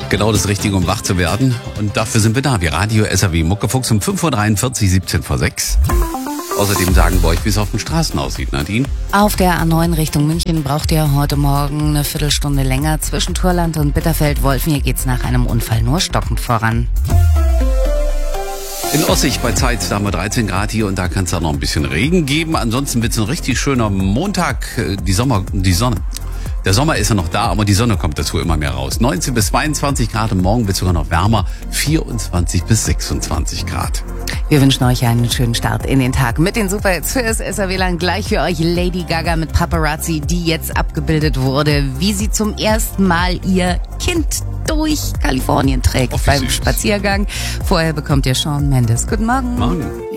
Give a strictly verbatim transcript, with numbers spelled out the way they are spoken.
Genau das Richtige, um wach zu werden. Und dafür sind wir da. Wir Radio S R W Muckefuchs um fünf Uhr dreiundvierzig, siebzehn vor sechs. Außerdem sagen wir euch, wie es auf den Straßen aussieht, Nadine. Auf der A neun Richtung München braucht ihr heute Morgen eine Viertelstunde länger. Zwischen Turland und Bitterfeld-Wolfen, hier geht's nach einem Unfall nur stockend voran. In Ossig bei Zeitz, da haben wir dreizehn Grad hier und da kann es auch noch ein bisschen Regen geben. Ansonsten wird es ein richtig schöner Montag. Die Sommer, die Sonne. Der Sommer ist ja noch da, aber die Sonne kommt dazu immer mehr raus. neunzehn bis zweiundzwanzig Grad und morgen wird es sogar noch wärmer. vierundzwanzig bis sechsundzwanzig Grad. Wir wünschen euch einen schönen Start in den Tag mit den Superhits für das S R W-Land. Gleich für euch Lady Gaga mit Paparazzi, die jetzt abgebildet wurde, wie sie zum ersten Mal ihr Kind durch Kalifornien trägt Oh, beim süß. Spaziergang. Vorher bekommt ihr Shawn Mendes. Guten Morgen. Morgen.